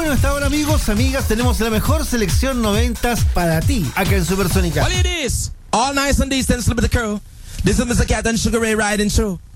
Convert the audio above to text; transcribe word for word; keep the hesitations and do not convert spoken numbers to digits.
Bueno, hasta ahora, amigos, amigas, tenemos la mejor selección noventas para ti, acá en Supersónica. Well, it is all nice and decent with the crew. This is mister Cat and Sugar Ray riding through.